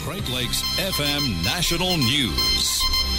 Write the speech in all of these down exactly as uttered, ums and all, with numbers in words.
Great Lakes F M National News.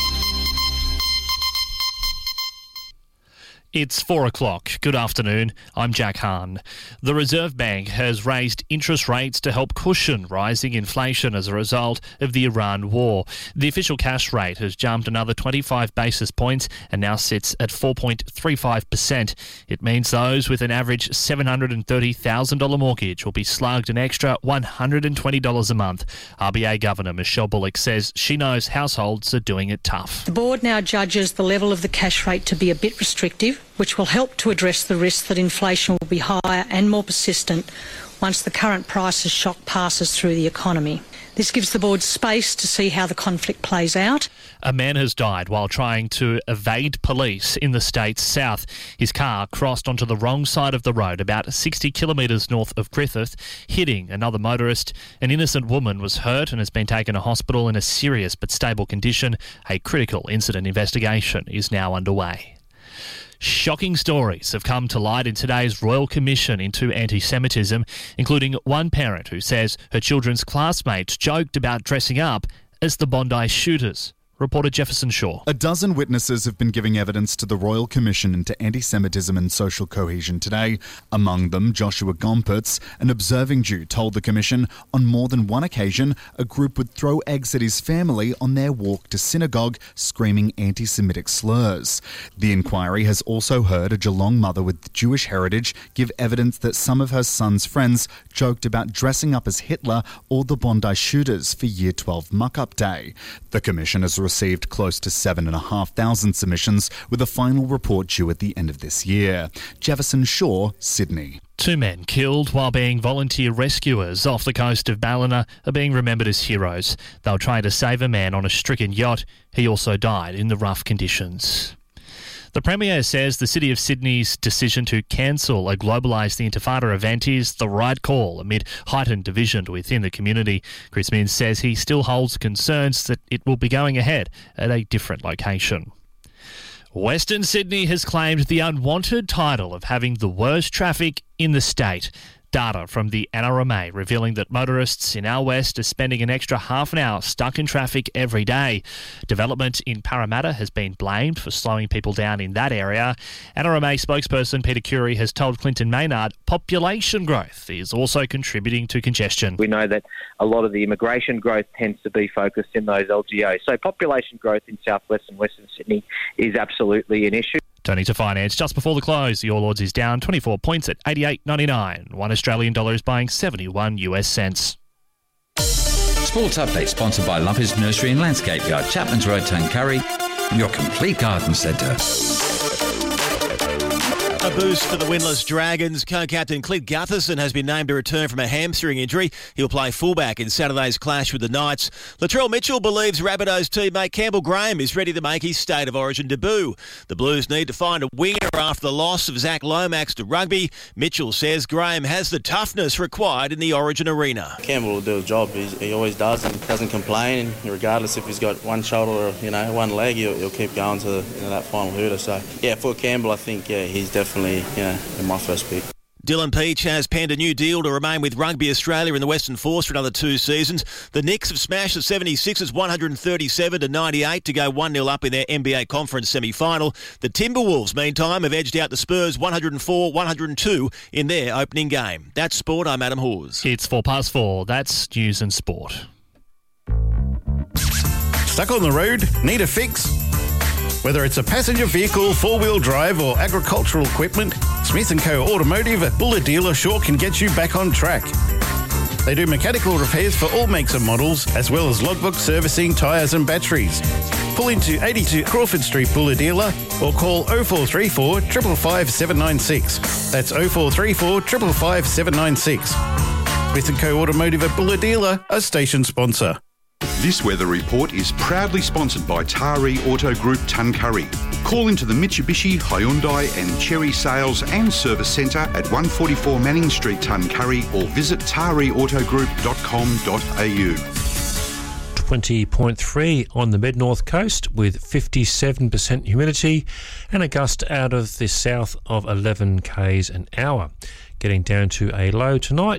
It's four o'clock. Good afternoon. I'm Jack Hahn. The Reserve Bank has raised interest rates to help cushion rising inflation as a result of the Iran war. The official cash rate has jumped another twenty-five basis points and now sits at four point three five percent. It means those with an average seven hundred thirty thousand dollars mortgage will be slugged an extra one hundred twenty dollars a month. R B A Governor Michelle Bullock says she knows households are doing it tough. The board now judges the level of the cash rate to be a bit restrictive, which will help to address the risk that inflation will be higher and more persistent once the current prices shock passes through the economy. This gives the board space to see how the conflict plays out. A man has died while trying to evade police in the state's south. His car crossed onto the wrong side of the road about sixty kilometres north of Griffith, hitting another motorist. An innocent woman was hurt and has been taken to hospital in a serious but stable condition. A critical incident investigation is now underway. Shocking stories have come to light in today's Royal Commission into Anti-Semitism, including one parent who says her children's classmates joked about dressing up as the Bondi shooters. Reporter Jefferson Shaw. A dozen witnesses have been giving evidence to the Royal Commission into Anti-Semitism and Social Cohesion today. Among them, Joshua Gompertz, an observing Jew, told the Commission on more than one occasion a group would throw eggs at his family on their walk to synagogue, screaming anti-Semitic slurs. The inquiry has also heard a Geelong mother with Jewish heritage give evidence that some of her son's friends joked about dressing up as Hitler or the Bondi shooters for Year twelve Muck-Up Day. The Commission has received close to seven thousand five hundred submissions, with a final report due at the end of this year. Jefferson Shaw, Sydney. Two men killed while being volunteer rescuers off the coast of Ballina are being remembered as heroes. They were trying to save a man on a stricken yacht. He also died in the rough conditions. The Premier says the City of Sydney's decision to cancel a Globalise the Intifada event is the right call amid heightened division within the community. Chris Minns says he still holds concerns that it will be going ahead at a different location. Western Sydney has claimed the unwanted title of having the worst traffic in the state. Data from the N R M A revealing that motorists in our west are spending an extra half an hour stuck in traffic every day. Development in Parramatta has been blamed for slowing people down in that area. N R M A spokesperson Peter Curry has told Clinton Maynard population growth is also contributing to congestion. We know that a lot of the immigration growth tends to be focused in those L G Os. So population growth in southwest and western Sydney is absolutely an issue. Turning to finance, just before the close, the All Ords is down twenty-four points at eighty-eight ninety-nine. One Australian dollar is buying seventy-one U S cents. Sports Update sponsored by Lumpy's Nursery and Landscape Yard, Chapman's Road, Tuncurry, your complete garden centre. A boost for the winless Dragons. Co-captain Clint Gutherson has been named to return from a hamstring injury. He'll play fullback in Saturday's clash with the Knights. Latrell Mitchell believes Rabbitohs teammate Campbell Graham is ready to make his State of Origin debut. The Blues need to find a winger after the loss of Zach Lomax to rugby. Mitchell says Graham has the toughness required in the Origin arena. Campbell will do his job. He's, he always does and doesn't complain. And regardless if he's got one shoulder or you know one leg, he'll, he'll keep going to the, you know, that final hooter. So yeah, for Campbell, I think yeah he's definitely you know in my first pick. Dylan Peach has penned a new deal to remain with Rugby Australia in the Western Force for another two seasons. The Knicks have smashed the seventy-sixers one thirty-seven to ninety-eight to go one nil up in their N B A Conference semi-final. The Timberwolves, meantime, have edged out the Spurs one oh four one oh two in their opening game. That's sport. I'm Adam Hawes. It's four past four. That's news and sport. Stuck on the road? Need a fix? Whether it's a passenger vehicle, four-wheel drive or agricultural equipment, Smith and Co Automotive at Buller Dealer sure can get you back on track. They do mechanical repairs for all makes and models, as well as logbook servicing, tyres and batteries. Pull into eighty-two Crawford Street Buller Dealer or call oh four three four, five five five, seven nine six. That's oh four three four, five five five, seven nine six. Smith and Co Automotive at Buller Dealer, a station sponsor. This weather report is proudly sponsored by Taree Auto Group Tuncurry. Call into the Mitsubishi, Hyundai and Chery Sales and Service Centre at one forty-four Manning Street, Tuncurry, or visit taree auto group dot com dot a u. twenty point three on the mid-north coast with fifty-seven percent humidity and a gust out of the south of eleven kays an hour. Getting down to a low tonight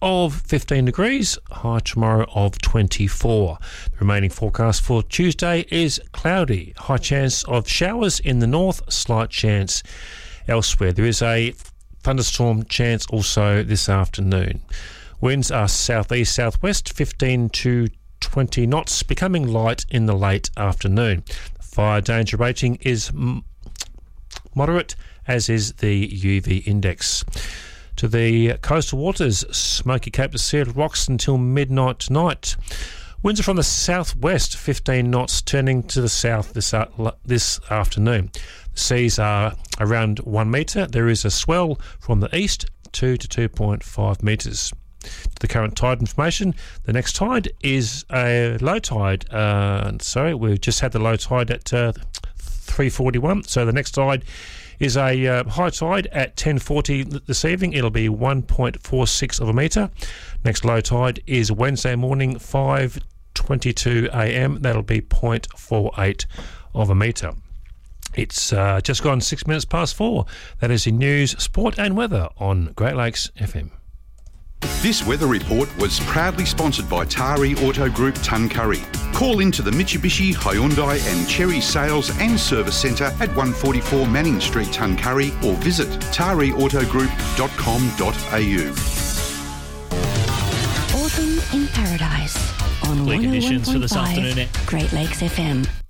of fifteen degrees, high tomorrow of twenty-four. The remaining forecast for Tuesday is cloudy, high chance of showers in the north, slight chance elsewhere. There is a thunderstorm chance also this afternoon. Winds are southeast southwest, fifteen to twenty knots, becoming light in the late afternoon. The fire danger rating is m- moderate, as is the U V index. To the coastal waters, Smoky Cape to Sealed Rocks until midnight tonight. Winds are from the southwest, fifteen knots, turning to the south this uh, this afternoon. The seas are around one metre. There is a swell from the east, two to two point five metres. To the current tide information, the next tide is a low tide. Uh, sorry, we've just had the low tide at uh, three forty-one. So the next tide is a uh, high tide at ten forty this evening. It'll be one point four six of a metre. Next low tide is Wednesday morning, five twenty-two a.m. That'll be zero point four eight of a metre. It's uh, just gone six minutes past four. That is in news, sport and weather on Great Lakes F M. This weather report was proudly sponsored by Tari Auto Group Tuncurry. Call into the Mitsubishi, Hyundai and Cherry Sales and Service Centre at one forty-four Manning Street, Tuncurry, or visit tari auto group dot com dot a u. Autumn in Paradise on Clear one oh one conditions for point this five afternoon. Great Lakes F M.